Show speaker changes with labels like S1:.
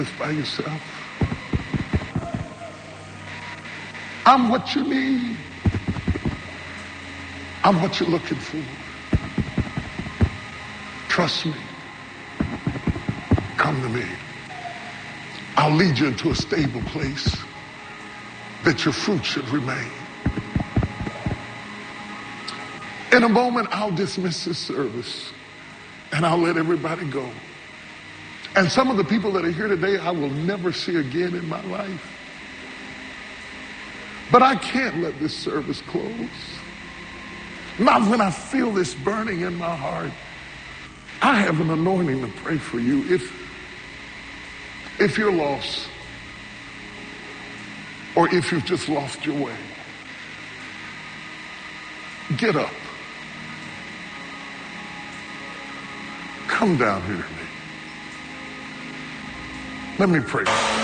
S1: by yourself. I'm what you need. I'm what you're looking for. Trust me. Come to me. I'll lead you into a stable place that your fruit should remain. In a moment, I'll dismiss this service and I'll let everybody go. And some of the people that are here today, I will never see again in my life. But I can't let this service close. Not when I feel this burning in my heart. I have an anointing to pray for you. If you're lost, or if you've just lost your way, get up. Come down here to me. Let me pray.